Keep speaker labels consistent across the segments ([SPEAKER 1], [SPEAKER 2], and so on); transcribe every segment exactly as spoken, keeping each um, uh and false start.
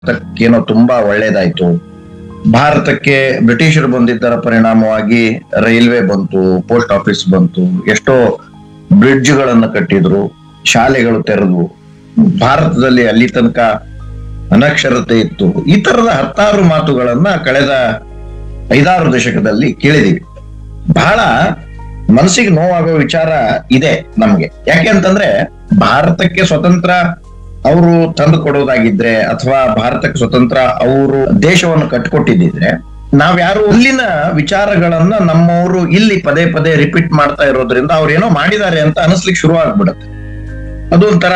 [SPEAKER 1] ಭಾರತಕ್ಕೇನೋ ತುಂಬಾ ಒಳ್ಳೇದಾಯ್ತು. ಭಾರತಕ್ಕೆ ಬ್ರಿಟಿಷರು ಬಂದಿದ್ದರ ಪರಿಣಾಮವಾಗಿ ರೈಲ್ವೆ ಬಂತು, ಪೋಸ್ಟ್ ಆಫೀಸ್ ಬಂತು, ಎಷ್ಟೋ ಬ್ರಿಡ್ಜ್ಗಳನ್ನ ಕಟ್ಟಿದ್ರು, ಶಾಲೆಗಳು ತೆರೆದು ಭಾರತದಲ್ಲಿ ಅಲ್ಲಿ ತನಕ ಅನಕ್ಷರತೆ ಇತ್ತು. ಈ ತರದ ಹತ್ತಾರು ಮಾತುಗಳನ್ನ ಕಳೆದ ಐದಾರು ದಶಕದಲ್ಲಿ ಕೇಳಿದೀವಿ. ಬಹಳ ಮನಸ್ಸಿಗೆ ನೋವಾಗೋ ವಿಚಾರ ಇದೆ ನಮ್ಗೆ. ಯಾಕೆ ಅಂತಂದ್ರೆ ಭಾರತಕ್ಕೆ ಸ್ವತಂತ್ರ ಅವರು ತಂದು ಕೊಡೋದಾಗಿದ್ರೆ ಅಥವಾ ಭಾರತಕ್ಕೆ ಸ್ವತಂತ್ರ ಅವರು ದೇಶವನ್ನು ಕಟ್ಕೊಟ್ಟಿದ್ರೆ ನಾವ್ಯಾರು ಅಲ್ಲಿನ ವಿಚಾರಗಳನ್ನ ನಮ್ಮವರು ಇಲ್ಲಿ ಪದೇ ಪದೇ ರಿಪೀಟ್ ಮಾಡ್ತಾ ಇರೋದ್ರಿಂದ ಅವ್ರೇನೋ ಮಾಡಿದ್ದಾರೆ ಅಂತ ಅನಿಸ್ಲಿಕ್ಕೆ ಶುರು ಆಗ್ಬಿಡುತ್ತೆ. ಅದು ಒಂಥರ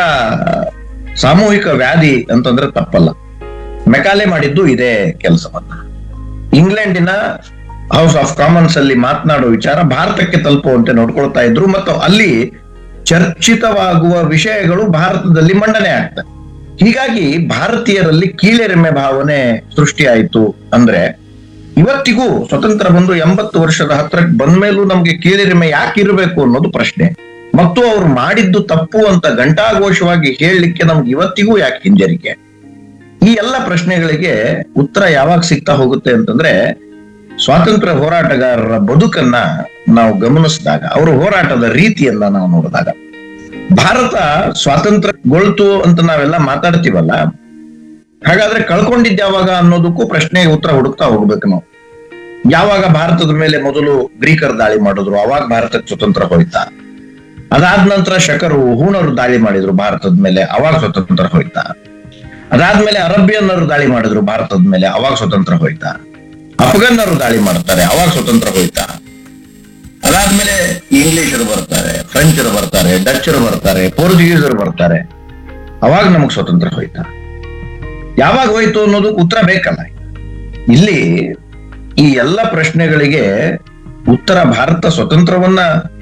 [SPEAKER 1] ಸಾಮೂಹಿಕ ವ್ಯಾಧಿ ಅಂತಂದ್ರೆ ತಪ್ಪಲ್ಲ. ಮೆಕಾಲೆ ಮಾಡಿದ್ದು ಇದೇ ಕೆಲಸವನ್ನ. ಇಂಗ್ಲೆಂಡಿನ ಹೌಸ್ ಆಫ್ ಕಾಮನ್ಸ್ ಅಲ್ಲಿ ಮಾತನಾಡೋ ವಿಚಾರ ಭಾರತಕ್ಕೆ ತಲುಪುವಂತೆ ನೋಡ್ಕೊಳ್ತಾ ಇದ್ರು ಮತ್ತು ಅಲ್ಲಿ ಚರ್ಚಿತವಾಗುವ ವಿಷಯಗಳು ಭಾರತದಲ್ಲಿ ಮಂಡನೆ ಆಗ್ತವೆ. ಹೀಗಾಗಿ ಭಾರತೀಯರಲ್ಲಿ ಕೀಳೆರಿಮೆ ಭಾವನೆ ಸೃಷ್ಟಿಯಾಯಿತು. ಅಂದ್ರೆ ಇವತ್ತಿಗೂ ಸ್ವತಂತ್ರ ಬಂದು ಎಂಬತ್ತು ವರ್ಷದ ಹತ್ರಕ್ಕೆ ಬಂದ್ಮೇಲೂ ನಮ್ಗೆ ಕೀಳೆರಿಮೆ ಯಾಕೆ ಇರಬೇಕು ಅನ್ನೋದು ಪ್ರಶ್ನೆ. ಮತ್ತು ಅವ್ರು ಮಾಡಿದ್ದು ತಪ್ಪು ಅಂತ ಘಂಟಾಘೋಷವಾಗಿ ಹೇಳಲಿಕ್ಕೆ ನಮ್ಗೆ ಇವತ್ತಿಗೂ ಯಾಕೆ ಹಿಂಜರಿಕೆ? ಈ ಎಲ್ಲ ಪ್ರಶ್ನೆಗಳಿಗೆ ಉತ್ತರ ಯಾವಾಗ ಸಿಗ್ತಾ ಹೋಗುತ್ತೆ ಅಂತಂದ್ರೆ ಸ್ವಾತಂತ್ರ್ಯ ಹೋರಾಟಗಾರರ ಬದುಕನ್ನ ನಾವು ಗಮನಿಸಿದಾಗ, ಅವರ ಹೋರಾಟದ ರೀತಿಯನ್ನ ನಾವು ನೋಡಿದಾಗ, ಭಾರತ ಸ್ವಾತಂತ್ರ್ಯಗೊಳ್ತು ಅಂತ ನಾವೆಲ್ಲ ಮಾತಾಡ್ತೀವಲ್ಲ, ಹಾಗಾದ್ರೆ ಕಳ್ಕೊಂಡಿದ್ದ ಯಾವಾಗ ಅನ್ನೋದಕ್ಕೂ ಪ್ರಶ್ನೆಗೆ ಉತ್ತರ ಹುಡುಕ್ತಾ ಹೋಗ್ಬೇಕು ನಾವು. ಯಾವಾಗ ಭಾರತದ ಮೇಲೆ ಮೊದಲು ಗ್ರೀಕರು ದಾಳಿ ಮಾಡಿದ್ರು ಅವಾಗ ಭಾರತಕ್ಕೆ ಸ್ವತಂತ್ರ ಹೋಯ್ತಾ? ಅದಾದ ನಂತರ ಶಕರು ಹೂಣರು ದಾಳಿ ಮಾಡಿದ್ರು ಭಾರತದ ಮೇಲೆ, ಅವಾಗ ಸ್ವತಂತ್ರ ಹೋಯ್ತಾ? ಅದಾದ್ಮೇಲೆ ಅರಬಿಯನ್ನರು ದಾಳಿ ಮಾಡಿದ್ರು ಭಾರತದ ಮೇಲೆ, ಅವಾಗ ಸ್ವತಂತ್ರ ಹೋಯ್ತಾ? ಅಫ್ಘನ್ನರು ದಾಳಿ ಮಾಡ್ತಾರೆ, ಅವಾಗ ಸ್ವತಂತ್ರ ಹೋಯ್ತಾ? ಅದಾದ್ಮೇಲೆ ಇಂಗ್ಲಿಷರು ಬರ್ತಾರೆ, ಫ್ರೆಂಚರು ಬರ್ತಾರೆ, ಡಚ್ಚರು ಬರ್ತಾರೆ, ಪೋರ್ಚುಗೀಸರು ಬರ್ತಾರೆ, ಅವಾಗ ನಮಗ್ ಸ್ವತಂತ್ರ ಹೋಯ್ತಾ? ಯಾವಾಗ ಹೋಯ್ತು ಅನ್ನೋದು ಉತ್ತರ ಬೇಕಲ್ಲ. ಇಲ್ಲಿ ಈ ಎಲ್ಲ ಪ್ರಶ್ನೆಗಳಿಗೆ ಉತ್ತರ ಭಾರತ ಸ್ವತಂತ್ರವನ್ನ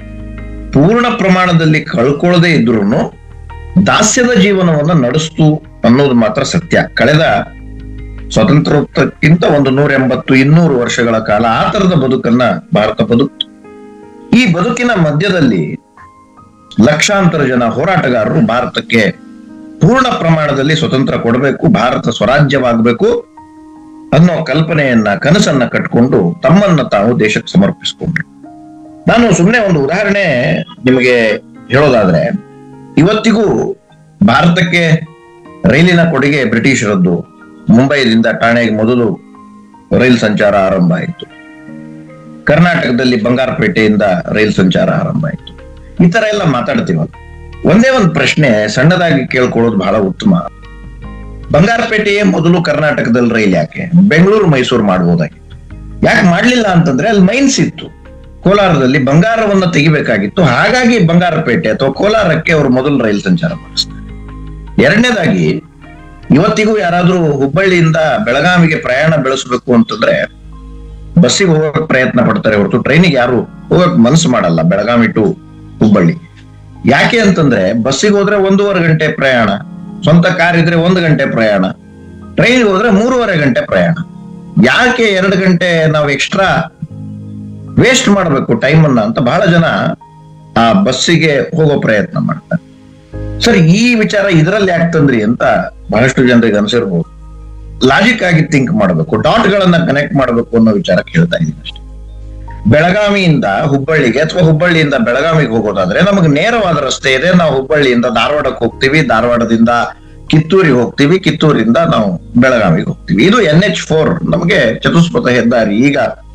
[SPEAKER 1] ಪೂರ್ಣ ಪ್ರಮಾಣದಲ್ಲಿ ಕಳ್ಕೊಳ್ಳದೆ ಇದ್ರು ದಾಸ್ಯದ ಜೀವನವನ್ನ ನಡೆಸ್ತು ಅನ್ನೋದು ಮಾತ್ರ ಸತ್ಯ. ಕಳೆದ ಸ್ವಾತಂತ್ರ್ಯಕ್ಕಿಂತ ಒಂದು ನೂರ ಎಂಬತ್ತು ಇನ್ನೂರು ವರ್ಷಗಳ ಕಾಲ ಆ ತರದ ಬದುಕನ್ನ ಭಾರತ ಬದುಕ್ತು. ಈ ಬದುಕಿನ ಮಧ್ಯದಲ್ಲಿ ಲಕ್ಷಾಂತರ ಜನ ಹೋರಾಟಗಾರರು ಭಾರತಕ್ಕೆ ಪೂರ್ಣ ಪ್ರಮಾಣದಲ್ಲಿ ಸ್ವತಂತ್ರ ಕೊಡಬೇಕು, ಭಾರತ ಸ್ವರಾಜ್ಯವಾಗಬೇಕು ಅನ್ನೋ ಕಲ್ಪನೆಯನ್ನ, ಕನಸನ್ನ ಕಟ್ಕೊಂಡು ತಮ್ಮನ್ನ ತಾವು ದೇಶಕ್ಕೆ ಸಮರ್ಪಿಸಿಕೊಂಡ್ರು. ನಾನು ಸುಮ್ಮನೆ ಒಂದು ಉದಾಹರಣೆ ನಿಮಗೆ ಹೇಳೋದಾದ್ರೆ, ಇವತ್ತಿಗೂ ಭಾರತಕ್ಕೆ ರೈಲಿನ ಕೊಡುಗೆ ಬ್ರಿಟಿಷರದ್ದು. ಮುಂಬೈದಿಂದ ಠಾಣೆಗೆ ಮೊದಲು ರೈಲು ಸಂಚಾರ ಆರಂಭ ಆಯಿತು. ಕರ್ನಾಟಕದಲ್ಲಿ ಬಂಗಾರಪೇಟೆಯಿಂದ ರೈಲು ಸಂಚಾರ ಆರಂಭ ಆಯಿತು. ಈ ತರ ಎಲ್ಲ ಮಾತಾಡ್ತೀವಲ್ಲ, ಒಂದೇ ಒಂದು ಪ್ರಶ್ನೆ ಸಣ್ಣದಾಗಿ ಕೇಳ್ಕೊಳ್ಳೋದು ಬಹಳ ಉತ್ತಮ. ಬಂಗಾರಪೇಟೆಯೇ ಮೊದಲು ಕರ್ನಾಟಕದಲ್ಲಿ ರೈಲ್ ಯಾಕೆ? ಬೆಂಗಳೂರು ಮೈಸೂರು ಮಾಡ್ಬೋದಾಗಿತ್ತು. ಯಾಕೆ ಮಾಡ್ಲಿಲ್ಲ ಅಂತಂದ್ರೆ ಅಲ್ಲಿ ಮೈನ್ಸ್ ಇತ್ತು. ಕೋಲಾರದಲ್ಲಿ ಬಂಗಾರವನ್ನ ತೆಗಿಬೇಕಾಗಿತ್ತು. ಹಾಗಾಗಿ ಬಂಗಾರಪೇಟೆ ಅಥವಾ ಕೋಲಾರಕ್ಕೆ ಅವರು ಮೊದಲು ರೈಲು ಸಂಚಾರ ಮಾಡಿಸ್ತಾರೆ. ಎರಡನೇದಾಗಿ, ಇವತ್ತಿಗೂ ಯಾರಾದ್ರೂ ಹುಬ್ಬಳ್ಳಿಯಿಂದ ಬೆಳಗಾವಿಗೆ ಪ್ರಯಾಣ ಬೆಳೆಸಬೇಕು ಅಂತಂದ್ರೆ ಬಸ್ಸಿಗೆ ಹೋಗಕ್ ಪ್ರಯತ್ನ ಪಡ್ತಾರೆ ಹೊರತು ಟ್ರೈನಿಗೆ ಯಾರು ಹೋಗಕ್ ಮನಸ್ಸು ಮಾಡಲ್ಲ. ಬೆಳಗಾವಿ ಟು ಹುಬ್ಬಳ್ಳಿ ಯಾಕೆ ಅಂತಂದ್ರೆ ಬಸ್ಸಿಗೆ ಹೋದ್ರೆ ಒಂದೂವರೆ ಗಂಟೆ ಪ್ರಯಾಣ, ಸ್ವಂತ ಕಾರ್ ಇದ್ರೆ ಒಂದು ಗಂಟೆ ಪ್ರಯಾಣ, ಟ್ರೈನ್ಗೆ ಹೋದ್ರೆ ಮೂರುವರೆ ಗಂಟೆ ಪ್ರಯಾಣ. ಯಾಕೆ ಎರಡು ಗಂಟೆ ನಾವು ಎಕ್ಸ್ಟ್ರಾ ವೇಸ್ಟ್ ಮಾಡಬೇಕು ಟೈಮ್ ಅನ್ನ ಅಂತ ಬಹಳ ಜನ ಆ ಬಸ್ಸಿಗೆ ಹೋಗೋ ಪ್ರಯತ್ನ ಮಾಡ್ತಾರೆ. ಸರ್, ಈ ವಿಚಾರ ಇದರಲ್ಲಿ ಯಾಕೆ ತಂದ್ರಿ ಅಂತ ಬಹಳಷ್ಟು ಜನರಿಗೆ ಅನ್ಸಿರ್ಬೋದು. ಲಾಜಿಕ್ ಆಗಿ ಥಿಂಕ್ ಮಾಡಬೇಕು, ಡಾಟ್ ಗಳನ್ನ ಕನೆಕ್ಟ್ ಮಾಡಬೇಕು ಅನ್ನೋ ವಿಚಾರ ಕೇಳ್ತಾ ಇದ್ದೀನಿ ಅಷ್ಟೇ. ಬೆಳಗಾವಿಯಿಂದ ಹುಬ್ಬಳ್ಳಿಗೆ ಅಥವಾ ಹುಬ್ಬಳ್ಳಿಯಿಂದ ಬೆಳಗಾವಿಗೆ ಹೋಗೋದಾದ್ರೆ ನಮಗೆ ನೇರವಾದ ರಸ್ತೆ ಇದೆ. ನಾವು ಹುಬ್ಬಳ್ಳಿಯಿಂದ ಧಾರವಾಡಕ್ಕೆ ಹೋಗ್ತೀವಿ, ಧಾರವಾಡದಿಂದ ಕಿತ್ತೂರಿಗೆ ಹೋಗ್ತೀವಿ, ಕಿತ್ತೂರಿಂದ ನಾವು ಬೆಳಗಾವಿಗೆ ಹೋಗ್ತೀವಿ. ಇದು ಎನ್ ಎಚ್ ಫೋರ್, ನಮಗೆ ಚತುಷ್ಪಥ ಹೆದ್ದಾರಿ. ಈಗ